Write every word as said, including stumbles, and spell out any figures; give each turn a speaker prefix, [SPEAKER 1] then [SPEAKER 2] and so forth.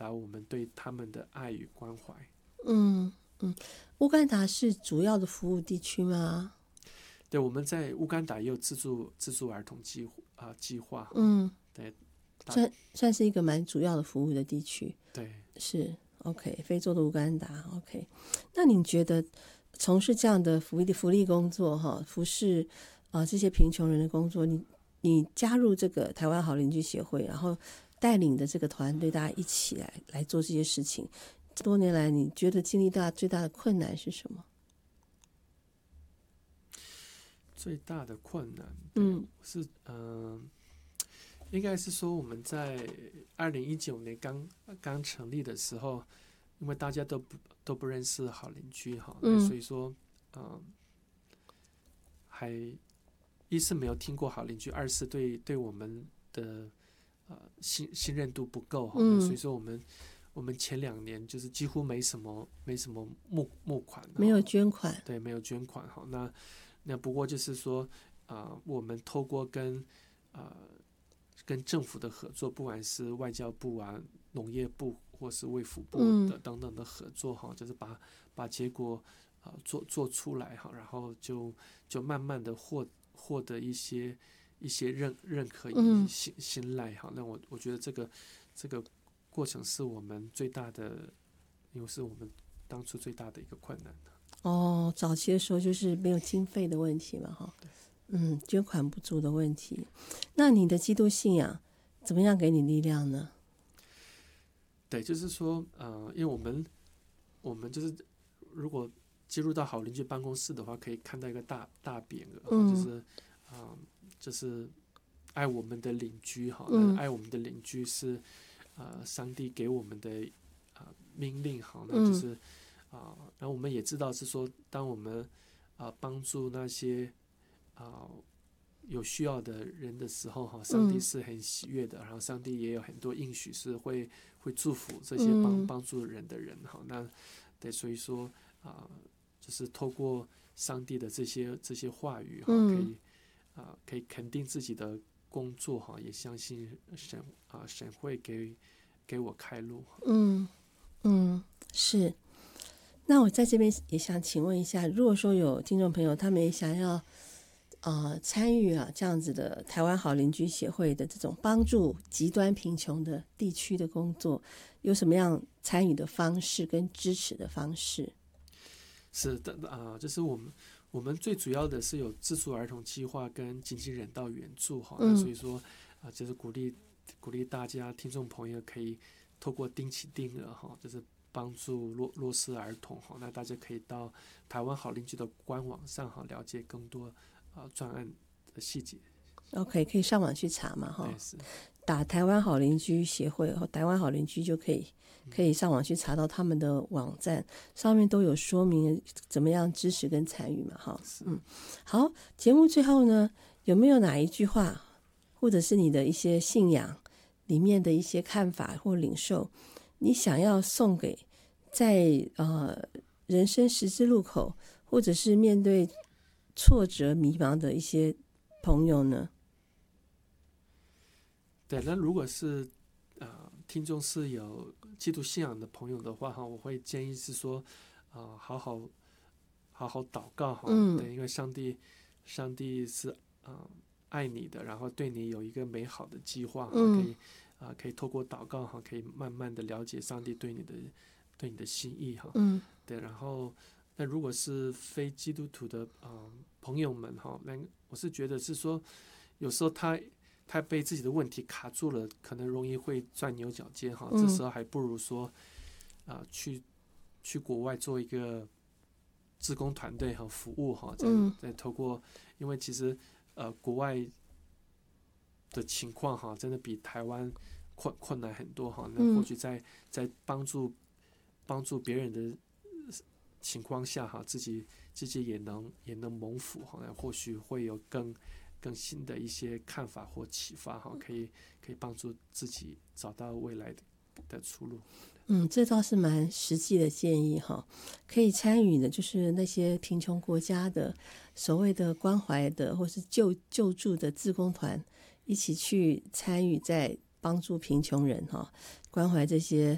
[SPEAKER 1] 达我们对他们的爱与关怀。
[SPEAKER 2] 嗯嗯，乌干达是主要的服务地区吗？
[SPEAKER 1] 对，我们在乌干达也有自助自助儿童计啊、呃、计划。
[SPEAKER 2] 嗯，
[SPEAKER 1] 对，
[SPEAKER 2] 算算是一个蛮主要的服务的地区。
[SPEAKER 1] 对，
[SPEAKER 2] 是 OK， 非洲的乌干达 OK。那你觉得从事这样的福利福利工作哈，服侍啊、呃、这些贫穷人的工作，你你加入这个台湾好邻居协会，然后带领的这个团队，大家一起来来做这些事情，多年来你觉得经历大最大的困难是什么？
[SPEAKER 1] 最大的困难，
[SPEAKER 2] 嗯，
[SPEAKER 1] 是嗯、呃，应该是说我们在二零一九年刚刚成立的时候，因为大家都不都不认识好邻居哈，嗯、所以说嗯、呃，还一是没有听过好邻居，二是对对我们的呃信信任度不够哈、嗯，所以说我们我们前两年就是几乎没什么没什么募募款，
[SPEAKER 2] 没有捐款，
[SPEAKER 1] 对，没有捐款哈，那。那不过就是说，啊、呃，我们透过跟呃跟政府的合作，不管是外交部啊、农业部或是卫福部的等等的合作哈、嗯，就是把把结果啊、呃、做做出来哈，然后就就慢慢的获获得一些一些认认可以信信赖哈。那我我觉得这个这个过程是我们最大的，因为是我们当初最大的一个困难。
[SPEAKER 2] 哦，早期的时候就是没有经费的问题嘛，哈，嗯，捐款不足的问题。那你的基督信仰怎么样给你力量呢？
[SPEAKER 1] 对，就是说，呃，因为我们我们就是如果进入到好邻居办公室的话，可以看到一个大大匾额，嗯、就是啊、呃，就是爱我们的邻居哈，嗯、爱我们的邻居是呃上帝给我们的啊、呃、命令哈，那就是。嗯啊、呃，然后我们也知道是说，当我们啊、呃、帮助那些啊、呃、有需要的人的时候，哈，上帝是很喜悦的。嗯、然后上帝也有很多应许是会会祝福这些帮帮助人的人，哈、嗯。那对，所以说啊、呃，就是透过上帝的这些这些话语，哈，可以啊、呃、可以肯定自己的工作，哈，也相信神啊、呃、神会给给我开路。
[SPEAKER 2] 嗯嗯，是。那我在这边也想请问一下，如果说有听众朋友他们也想要呃参与啊这样子的台湾好邻居协会的这种帮助极端贫穷的地区的工作，有什么样参与的方式跟支持的方式？
[SPEAKER 1] 是的啊、呃，就是我们我们最主要的是有自助儿童计划跟紧急人道援助哈、嗯，那所以说啊、呃，就是鼓励鼓励大家听众朋友可以透过定期定额哈，就是帮助弱弱势儿童哈，那大家可以到台湾好邻居的官网上哈，了解更多啊、呃、专案的细节。
[SPEAKER 2] OK， 可以上网去查嘛哈，
[SPEAKER 1] 是
[SPEAKER 2] 打台湾好邻居协会和台湾好邻居就可以可以上网去查到他们的网站，上面都有说明怎么样支持跟参与嘛哈。嗯，好，节目最后呢，有没有哪一句话，或者是你的一些信仰里面的一些看法或领受，你想要送给在呃人生十字路口，或者是面对挫折迷茫的一些朋友呢？
[SPEAKER 1] 对，那如果是呃听众是有基督信仰的朋友的话哈，我会建议是说啊、呃，好好好好祷告哈，嗯，对，因为上帝上帝是啊、呃、爱你的，然后对你有一个美好的计划，嗯，可以啊、呃、可以透过祷告哈，可以慢慢的了解上帝对你的对你的心意哈，嗯，对，然后那如果是非基督徒的啊、呃、朋友们哈，那我是觉得是说有时候他。他被自己的问题卡住了，可能容易会钻牛角尖哈。这时候还不如说，啊、呃，去去国外做一个志工团队和服务哈，再再透过，因为其实呃国外的情况哈，真的比台湾困困难很多哈。那或许在在帮助帮助别人的情况下哈，自己自己也能也能蒙福哈，那或许会有更。更新的一些看法或启发哈，可以可以帮助自己找到未来的的出路。
[SPEAKER 2] 嗯，这倒是蛮实际的建议哈。可以参与的就是那些贫穷国家的所谓的关怀的或是救救助的志工团，一起去参与在帮助贫穷人哈，关怀这些